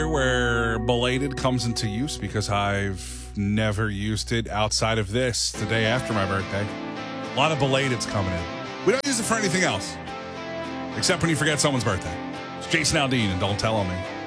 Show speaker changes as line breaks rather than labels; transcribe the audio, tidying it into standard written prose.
where belated comes into use because I've never used it outside of this the day after my birthday. A lot of belated's coming in. We don't use it for anything else except when you forget someone's birthday. It's Jason Aldean and Don't Tell On Me.